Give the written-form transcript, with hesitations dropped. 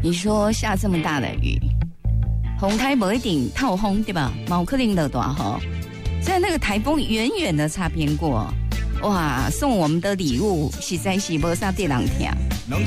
你说下这么大的雨，红台不一定透风对吧？毛克林的大雨，在那个台风远远的擦边过，哇！送我们的礼物实在是没啥地人听。